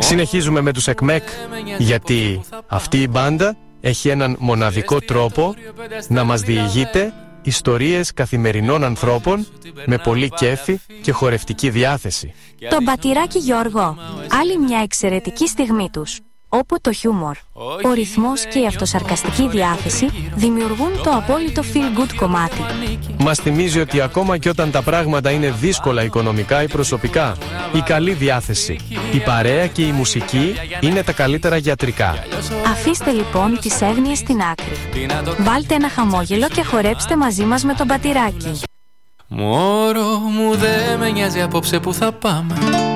Συνεχίζουμε με τους ΕΚΜΕΚ, γιατί αυτή η μπάντα έχει έναν μοναδικό τρόπο να μας διηγείται ιστορίες καθημερινών ανθρώπων με πολύ κέφι και χορευτική διάθεση. Το Μπατηράκι Γιώργο, άλλη μια εξαιρετική στιγμή τους, όπου το χιούμορ, ο ρυθμός και η αυτοσαρκαστική διάθεση δημιουργούν το απόλυτο feel good κομμάτι. Μας θυμίζει ότι ακόμα και όταν τα πράγματα είναι δύσκολα οικονομικά ή προσωπικά, η καλή διάθεση, η παρέα και η μουσική είναι τα καλύτερα γιατρικά. Αφήστε λοιπόν τις έγνοιες στην άκρη. Βάλτε ένα χαμόγελο και χορέψτε μαζί μας με το Μπατηράκι. Μωρό μου, δε με νοιάζει απόψε που θα πάμε.